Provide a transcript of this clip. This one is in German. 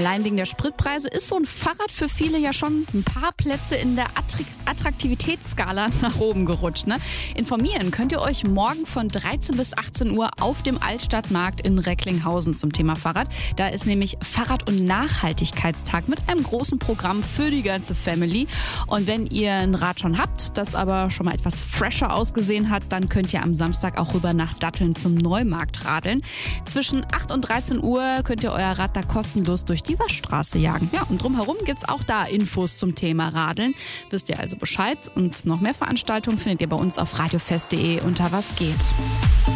Allein wegen der Spritpreise ist so ein Fahrrad für viele ja schon ein paar Plätze in der Attraktivitätsskala nach oben gerutscht. Ne? Informieren könnt ihr euch morgen von 13 bis 18 Uhr auf dem Altstadtmarkt in Recklinghausen zum Thema Fahrrad. Da ist nämlich Fahrrad- und Nachhaltigkeitstag mit einem großen Programm für die ganze Family. Und wenn ihr ein Rad schon habt, das aber schon mal etwas fresher ausgesehen hat, dann könnt ihr am Samstag auch rüber nach Datteln zum Neumarkt radeln. Zwischen 8 und 13 Uhr könnt ihr euer Rad da kostenlos durch die Waschstraße jagen. Ja, und drumherum gibt's auch da Infos zum Thema Radeln. Wisst ihr also Bescheid, und noch mehr Veranstaltungen findet ihr bei uns auf radiofest.de unter Was geht.